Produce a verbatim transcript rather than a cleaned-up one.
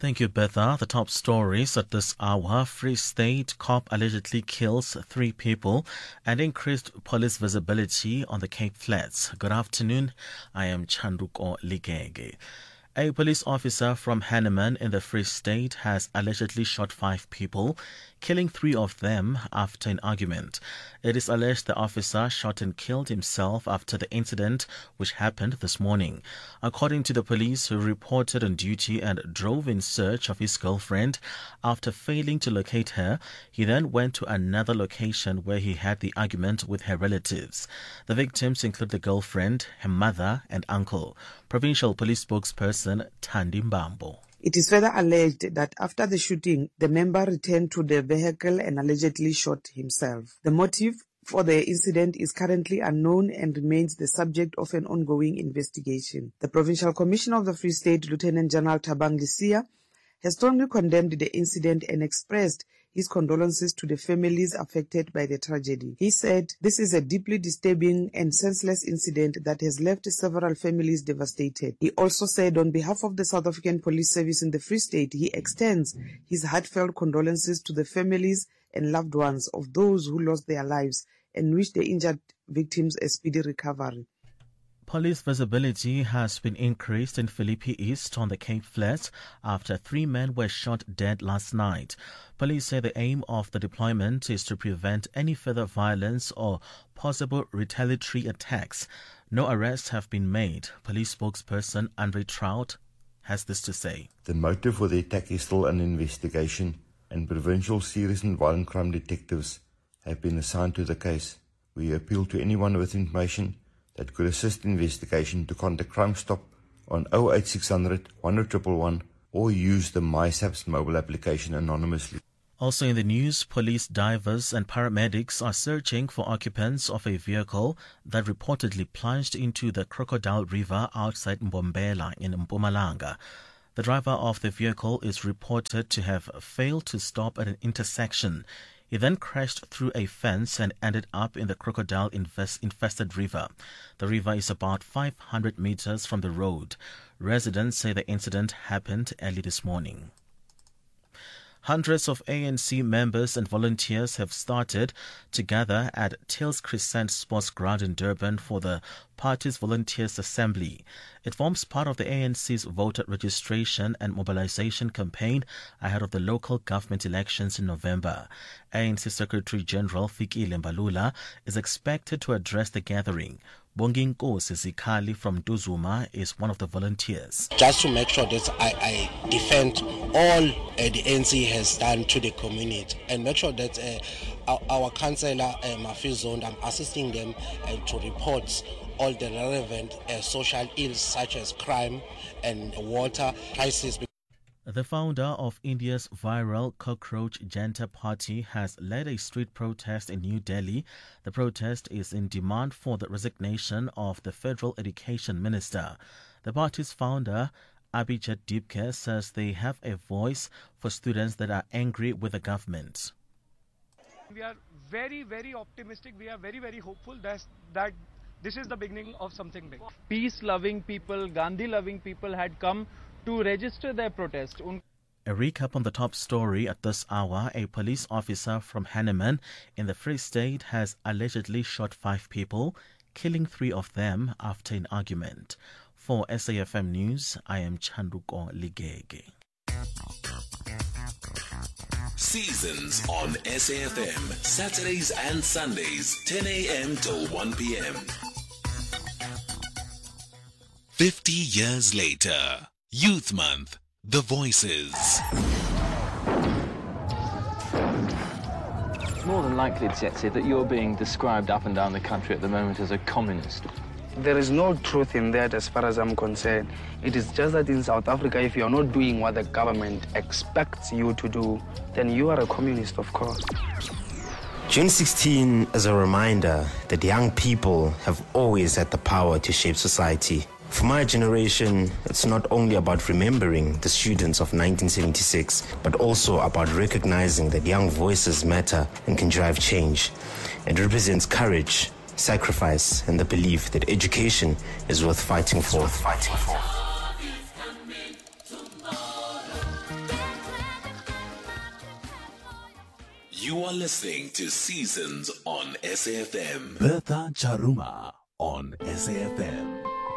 Thank you, Betha. The top stories at this hour. Free State cop allegedly kills three people and increased police visibility on the Cape Flats. Good afternoon. I am Chanduko Ligege. A police officer from Hanneman in the Free State has allegedly shot five people, killing three of them after an argument. It is alleged the officer shot and killed himself after the incident, which happened this morning. According to the police, who reported on duty and drove in search of his girlfriend, after failing to locate her, he then went to another location where he had the argument with her relatives. The victims include the girlfriend, her mother, and uncle. Provincial Police spokesperson Thandi Mbambo. It is further alleged that after the shooting, the member returned to the vehicle and allegedly shot himself. The motive for the incident is currently unknown and remains the subject of an ongoing investigation. The Provincial Commissioner of the Free State, Lieutenant General Thabang Lesia, has strongly condemned the incident and expressed his condolences to the families affected by the tragedy. He said, "This is a deeply disturbing and senseless incident that has left several families devastated." He also said on behalf of the South African Police Service in the Free State, he extends his heartfelt condolences to the families and loved ones of those who lost their lives and wish the injured victims a speedy recovery. Police visibility has been increased in Philippi East on the Cape Flats after three men were shot dead last night. Police say the aim of the deployment is to prevent any further violence or possible retaliatory attacks. No arrests have been made. Police spokesperson Andre Trout has this to say. The motive for the attack is still an investigation, and provincial serious and violent crime detectives have been assigned to the case. We appeal to anyone with information that could assist investigation to contact Crime Stop on oh eight six hundred, one oh one one or use the MySAPS mobile application anonymously. Also in the news, police, divers and paramedics are searching for occupants of a vehicle that reportedly plunged into the Crocodile River outside Mbombela in Mpumalanga. The driver of the vehicle is reported to have failed to stop at an intersection. He then crashed through a fence and ended up in the crocodile-infested river. The river is about five hundred meters from the road. Residents say the incident happened early this morning. Hundreds of A N C members and volunteers have started to gather at Tills Crescent Sports Ground in Durban for the party's Volunteers Assembly. It forms part of the A N C's voter registration and mobilization campaign ahead of the local government elections in November. A N C Secretary General Fikile Mbalula is expected to address the gathering. Bonginkosi Zikali from Duzuma is one of the volunteers. Just to make sure that I, I defend all uh, the A N C has done to the community and make sure that uh, our, our councillor, uh, Mafi Zone, I'm assisting them uh, to report all the relevant uh, social ills such as crime and water crisis. The founder of India's viral Cockroach Janta Party has led a street protest in New Delhi. The protest is in demand for the resignation of the Federal Education Minister. The party's founder, Abhijit Dibke, says they have a voice for students that are angry with the government. We are very, very optimistic. We are very, very hopeful that, that this is the beginning of something big. Peace-loving people, Gandhi-loving people had come to register their protest. A recap on the top story at this hour. A police officer from Hanneman in the Free State has allegedly shot five people, killing three of them after an argument. For S A F M News, I am Chanduko Ligege. Seasons on S A F M, Saturdays and Sundays, ten a.m. till one p.m. Fifty years later. Youth Month, The Voices. It's more than likely, Tsetse, that you're being described up and down the country at the moment as a communist. There is no truth in that as far as I'm concerned. It is just that in South Africa, if you're not doing what the government expects you to do, then you are a communist, of course. June sixteenth is a reminder that young people have always had the power to shape society. For my generation, it's not only about remembering the students of nineteen seventy-six, but also about recognizing that young voices matter and can drive change. It represents courage, sacrifice, and the belief that education is worth fighting for. Worth fighting for. You are listening to Seasons on S A F M. Bertha Charuma on S A F M.